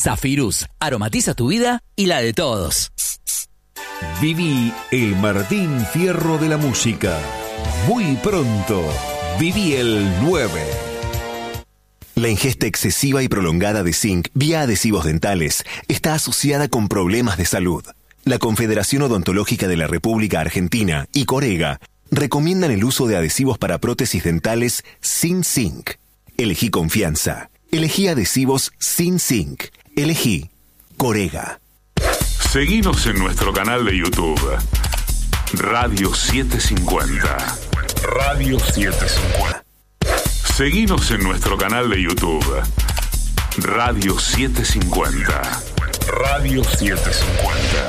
Zafirus, aromatiza tu vida y la de todos. Viví el Martín Fierro de la música. Muy pronto, viví el 9. La ingesta excesiva y prolongada de zinc vía adhesivos dentales está asociada con problemas de salud. La Confederación Odontológica de la República Argentina y Corega recomiendan el uso de adhesivos para prótesis dentales sin zinc. Elegí confianza. Elegí adhesivos sin zinc. Elegí Corega. Seguinos en nuestro canal de YouTube. Radio 750. Radio 750. Seguinos en nuestro canal de YouTube. Radio 750. Radio 750.